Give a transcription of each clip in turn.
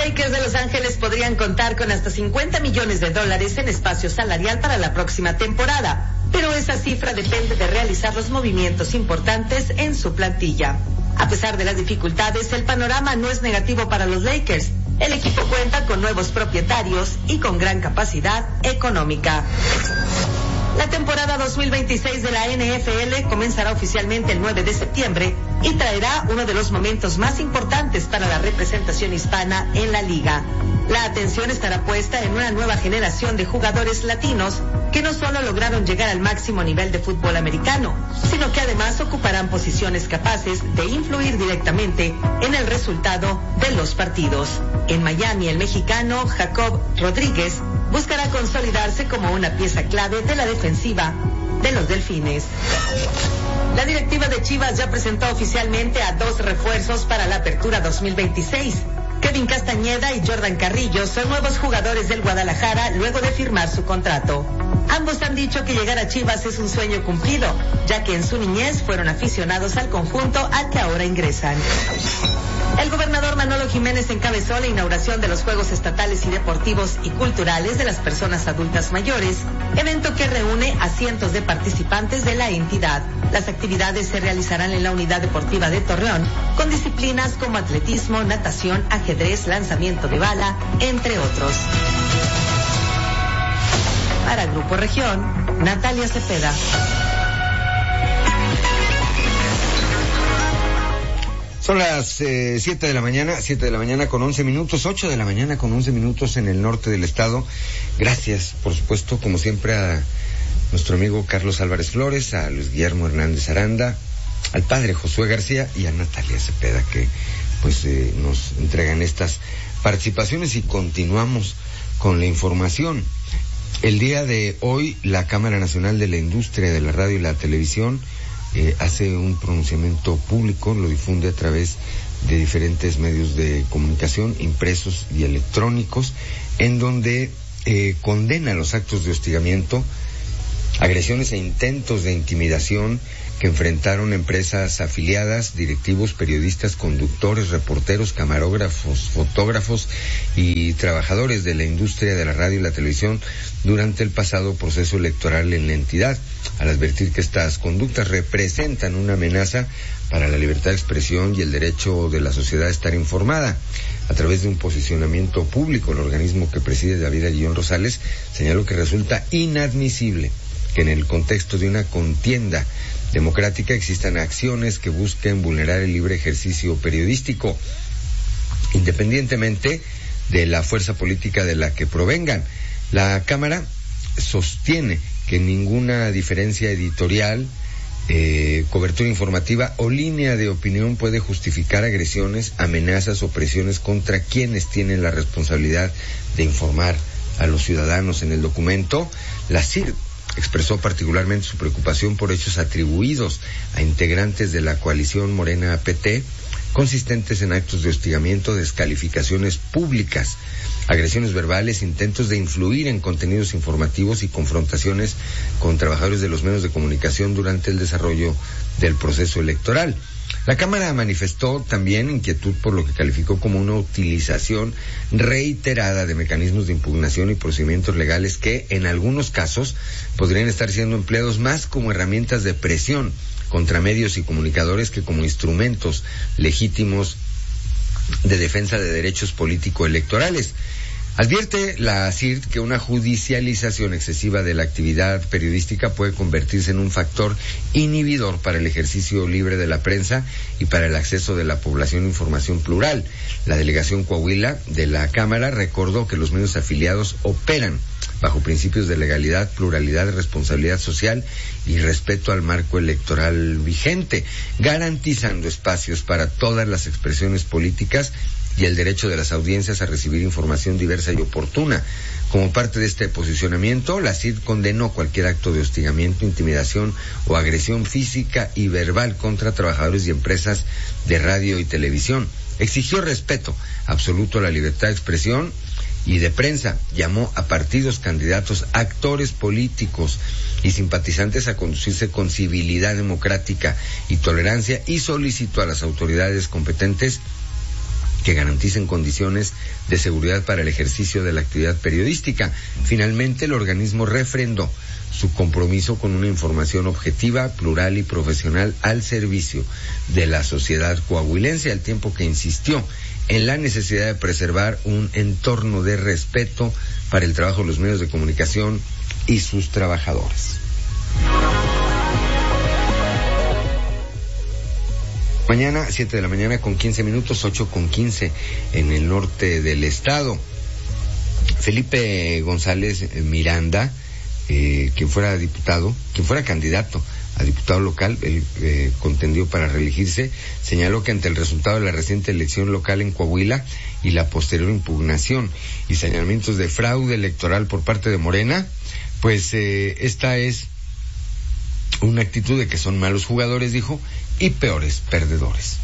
Lakers de Los Ángeles podrían contar con hasta $50 millones en espacio salarial para la próxima temporada, pero esa cifra depende de realizar los movimientos importantes en su plantilla. A pesar de las dificultades, el panorama no es negativo para los Lakers. El equipo cuenta con nuevos propietarios y con gran capacidad económica. La temporada 2026 de la NFL comenzará oficialmente el 9 de septiembre y traerá uno de los momentos más importantes para la representación hispana en la liga. La atención estará puesta en una nueva generación de jugadores latinos que no solo lograron llegar al máximo nivel de fútbol americano, sino que además ocuparán posiciones capaces de influir directamente en el resultado de los partidos. En Miami, el mexicano Jacob Rodríguez buscará consolidarse como una pieza clave de la defensiva de los Delfines. La directiva de Chivas ya presentó oficialmente a 2 refuerzos para la apertura 2026. Kevin Castañeda y Jordan Carrillo son nuevos jugadores del Guadalajara luego de firmar su contrato. Ambos han dicho que llegar a Chivas es un sueño cumplido, ya que en su niñez fueron aficionados al conjunto al que ahora ingresan. El gobernador Manolo Jiménez encabezó la inauguración de los Juegos Estatales y Deportivos y Culturales de las Personas Adultas Mayores, evento que reúne a cientos de participantes de la entidad. Las actividades se realizarán en la Unidad Deportiva de Torreón, con disciplinas como atletismo, natación, ajedrez, lanzamiento de bala, entre otros. Para Grupo Región, Natalia Cepeda. Son las 7 de la mañana con 11 minutos, 8 de la mañana con 11 minutos en el norte del estado. Gracias, por supuesto, como siempre, a nuestro amigo Carlos Álvarez Flores, a Luis Guillermo Hernández Aranda, al padre Josué García y a Natalia Cepeda, que pues nos entregan estas participaciones y continuamos con la información. El día de hoy, la Cámara Nacional de la Industria de la Radio y la Televisión hace un pronunciamiento público, lo difunde a través de diferentes medios de comunicación, impresos y electrónicos, en donde condena los actos de hostigamiento, agresiones e intentos de intimidación que enfrentaron empresas afiliadas, directivos, periodistas, conductores, reporteros, camarógrafos, fotógrafos y trabajadores de la industria de la radio y la televisión durante el pasado proceso electoral en la entidad, al advertir que estas conductas representan una amenaza para la libertad de expresión y el derecho de la sociedad a estar informada. A través de un posicionamiento público, el organismo que preside David Aguillón Rosales señaló que resulta inadmisible que en el contexto de una contienda democrática existan acciones que busquen vulnerar el libre ejercicio periodístico, independientemente de la fuerza política de la que provengan. La Cámara sostiene que ninguna diferencia editorial, cobertura informativa o línea de opinión puede justificar agresiones, amenazas o presiones contra quienes tienen la responsabilidad de informar a los ciudadanos. En el documento, la CIRT expresó particularmente su preocupación por hechos atribuidos a integrantes de la coalición Morena PT, consistentes en actos de hostigamiento, descalificaciones públicas, agresiones verbales, intentos de influir en contenidos informativos y confrontaciones con trabajadores de los medios de comunicación durante el desarrollo del proceso electoral. La Cámara manifestó también inquietud por lo que calificó como una utilización reiterada de mecanismos de impugnación y procedimientos legales que, en algunos casos, podrían estar siendo empleados más como herramientas de presión contra medios y comunicadores que como instrumentos legítimos de defensa de derechos político-electorales. Advierte la CIRT que una judicialización excesiva de la actividad periodística puede convertirse en un factor inhibidor para el ejercicio libre de la prensa y para el acceso de la población a información plural. La delegación Coahuila de la Cámara recordó que los medios afiliados operan bajo principios de legalidad, pluralidad, responsabilidad social y respeto al marco electoral vigente, garantizando espacios para todas las expresiones políticas y el derecho de las audiencias a recibir información diversa y oportuna. Como parte de este posicionamiento, la CID condenó cualquier acto de hostigamiento, intimidación o agresión física y verbal contra trabajadores y empresas de radio y televisión. Exigió respeto absoluto a la libertad de expresión y de prensa. Llamó a partidos, candidatos, actores políticos y simpatizantes a conducirse con civilidad democrática y tolerancia y solicitó a las autoridades competentes que garanticen condiciones de seguridad para el ejercicio de la actividad periodística. Finalmente, el organismo refrendó su compromiso con una información objetiva, plural y profesional al servicio de la sociedad coahuilense, al tiempo que insistió en la necesidad de preservar un entorno de respeto para el trabajo de los medios de comunicación y sus trabajadores. Mañana, 7 de la mañana con 15 minutos, 8:15 en el norte del estado. Felipe González Miranda, quien fuera candidato a diputado local, él contendió para reelegirse, señaló que ante el resultado de la reciente elección local en Coahuila y la posterior impugnación y señalamientos de fraude electoral por parte de Morena, pues esta es una actitud de que son malos jugadores, dijo, y peores perdedores.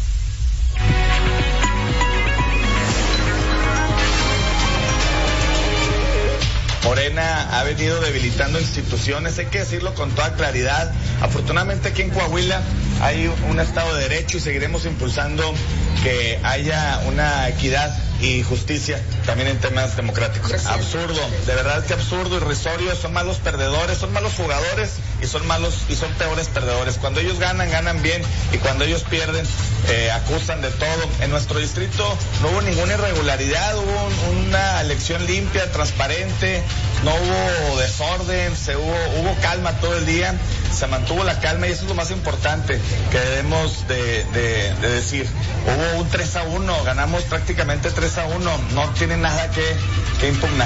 Morena ha venido debilitando instituciones, hay que decirlo con toda claridad. Afortunadamente aquí en Coahuila hay un Estado de Derecho y seguiremos impulsando que haya una equidad y justicia también en temas democráticos. Absurdo, de verdad que absurdo, irrisorio, son malos perdedores, son malos jugadores y son peores perdedores. Cuando ellos ganan bien, y cuando ellos pierden, acusan de todo. En nuestro distrito no hubo ninguna irregularidad, hubo una elección limpia, transparente, no hubo desorden, hubo calma todo el día, se mantuvo la calma, y eso es lo más importante que debemos de decir. Hubo un 3-1, ganamos prácticamente 3-1, no tiene nada que impugnar.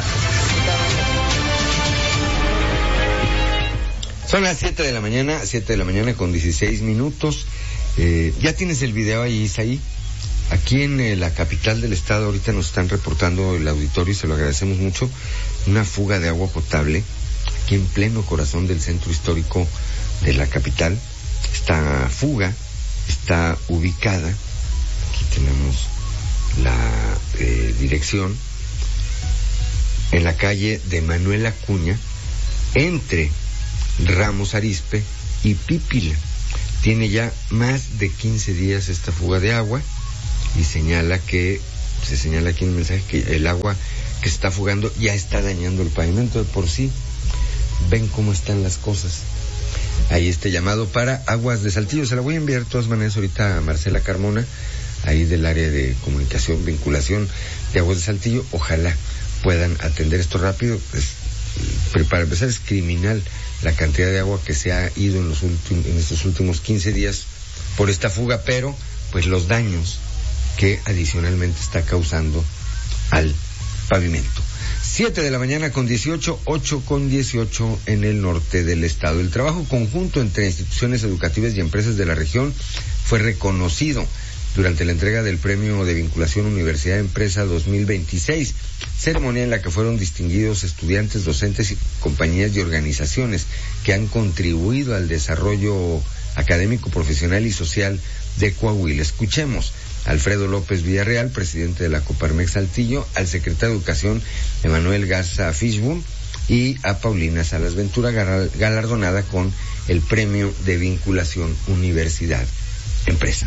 Son las 7 de la mañana con 16 minutos. ¿Ya tienes el video ahí, Isaí? Aquí en la capital del estado ahorita nos están reportando el auditorio, y se lo agradecemos mucho, una fuga de agua potable aquí en pleno corazón del centro histórico de la capital. Esta fuga está ubicada, aquí tenemos la dirección, en la calle de Manuel Acuña, entre Ramos Arizpe y Pípila. Tiene ya más de 15 días esta fuga de agua, y se señala aquí en el mensaje que el agua que se está fugando ya está dañando el pavimento. De por sí, ven cómo están las cosas. Ahí este llamado para Aguas de Saltillo. Se la voy a enviar de todas maneras ahorita a Marcela Carmona, ahí del área de comunicación, vinculación de Aguas de Saltillo. Ojalá puedan atender esto rápido. Para empezar, es criminal la cantidad de agua que se ha ido en estos últimos 15 días por esta fuga, pero pues los daños que adicionalmente está causando al pavimento. 7 de la mañana con 18, 8:18 en el norte del estado. El trabajo conjunto entre instituciones educativas y empresas de la región fue reconocido durante la entrega del Premio de Vinculación Universidad-Empresa 2026, ceremonia en la que fueron distinguidos estudiantes, docentes y compañías y organizaciones que han contribuido al desarrollo académico, profesional y social de Coahuila. Escuchemos a Alfredo López Villarreal, presidente de la Coparmex Saltillo, al secretario de Educación Emanuel Garza Fishburne y a Paulina Salas Ventura, galardonada con el Premio de Vinculación Universidad-Empresa.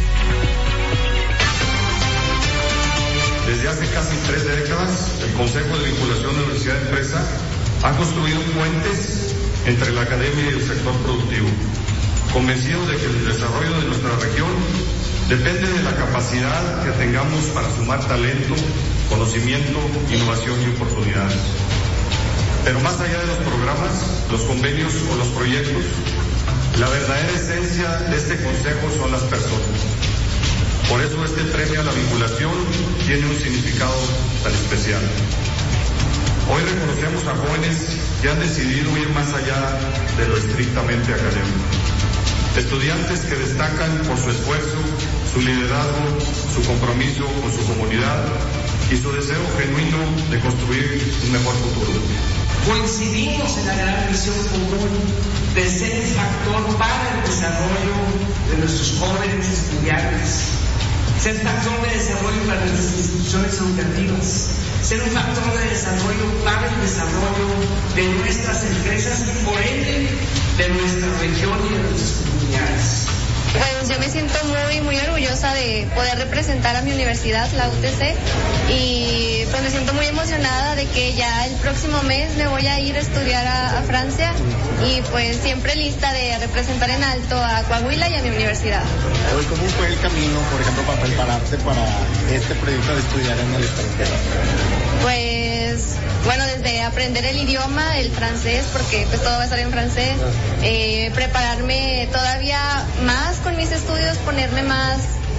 Desde hace casi 3 décadas, el Consejo de Vinculación Universidad-Empresa ha construido puentes entre la academia y el sector productivo, convencido de que el desarrollo de nuestra región depende de la capacidad que tengamos para sumar talento, conocimiento, innovación y oportunidades. Pero más allá de los programas, los convenios o los proyectos, la verdadera esencia de este consejo son las personas. Por eso este premio a la vinculación tiene un significado tan especial. Hoy reconocemos a jóvenes que han decidido ir más allá de lo estrictamente académico. Estudiantes que destacan por su esfuerzo, su liderazgo, su compromiso con su comunidad y su deseo genuino de construir un mejor futuro. Coincidimos en la gran misión común de ser un factor para el desarrollo de nuestros jóvenes estudiantes, ser factor de desarrollo para nuestras instituciones educativas, ser un factor de desarrollo para el desarrollo de nuestras empresas y por ende de nuestra región y de nuestras comunidades. Pues yo me siento muy orgullosa de poder representar a mi universidad, la UTC, y pues me siento muy emocionada de que ya el próximo mes me voy a ir a estudiar a Francia y pues siempre lista de representar en alto a Coahuila y a mi universidad. Hoy, ¿cómo fue el camino, por ejemplo, para prepararte para este proyecto de estudiar en el extranjero? Pues bueno, desde aprender el idioma, el francés, porque pues todo va a estar en francés, prepararme todavía más con mis estudios, ponerme más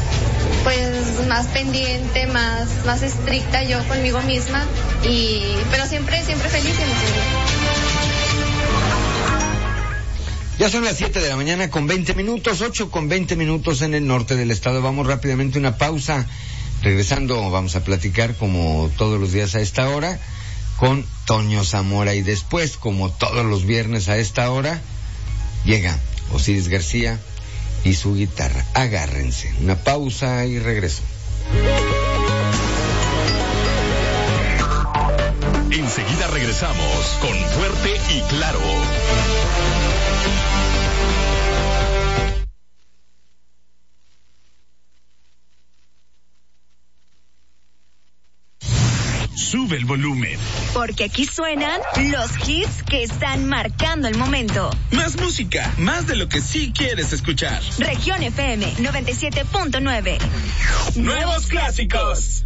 pendiente, más estricta yo conmigo misma, pero siempre feliz y emocionada. Ya son las 7 de la mañana con 20 minutos, 8 con 20 minutos en el norte del estado. Vamos rápidamente a una pausa. Regresando vamos a platicar como todos los días a esta hora con Toño Zamora, y después, como todos los viernes a esta hora, llega Osiris García y su guitarra. Agárrense. Una pausa y regreso. Enseguida regresamos con Fuerte y Claro. Sube el volumen. Porque aquí suenan los hits que están marcando el momento. Más música, más de lo que sí quieres escuchar. Región FM 97.9. Nuevos clásicos.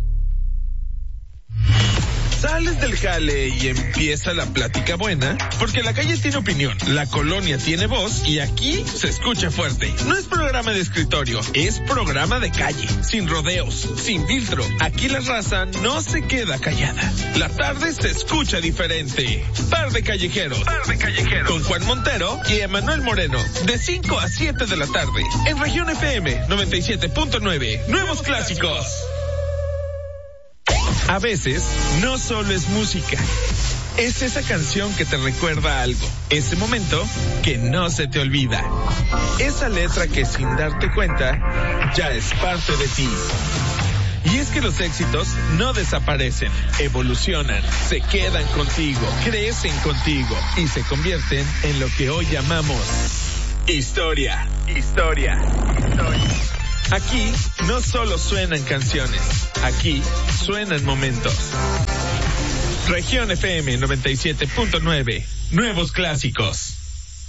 Sales del jale y empieza la plática buena, porque la calle tiene opinión, la colonia tiene voz y aquí se escucha fuerte. No es programa de escritorio, es programa de calle, sin rodeos, sin filtro. Aquí la raza no se queda callada. La tarde se escucha diferente. Par de callejeros. Con Juan Montero y Emanuel Moreno, de 5 a 7 de la tarde, en Región FM 97.9. Nuevos clásicos. A veces, no solo es música. Es esa canción que te recuerda algo. Ese momento que no se te olvida. Esa letra que sin darte cuenta, ya es parte de ti. Y es que los éxitos no desaparecen, evolucionan, se quedan contigo, crecen contigo y se convierten en lo que hoy llamamos historia. Aquí no solo suenan canciones, aquí suenan momentos. Región FM 97.9, nuevos clásicos.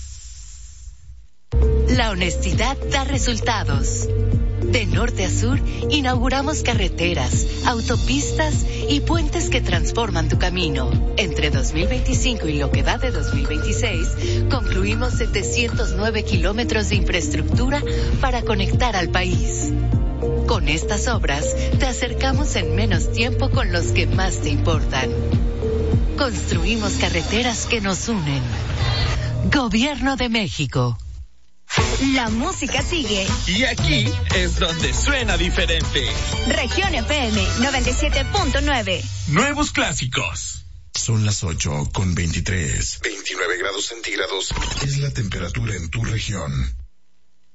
La honestidad da resultados. De norte a sur, inauguramos carreteras, autopistas y puentes que transforman tu camino. Entre 2025 y lo que va de 2026, concluimos 709 kilómetros de infraestructura para conectar al país. Con estas obras, te acercamos en menos tiempo con los que más te importan. Construimos carreteras que nos unen. Gobierno de México. La música sigue. Y aquí es donde suena diferente. Región FM 97.9. Nuevos clásicos. Son las 8 con 23. 29 grados centígrados es la temperatura en tu región.